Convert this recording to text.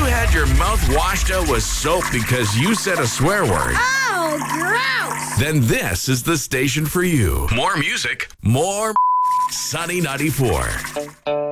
you had your mouth washed out with soap because you said a swear word, Oh, gross! then this is the station for you. More music, more Sunny 94.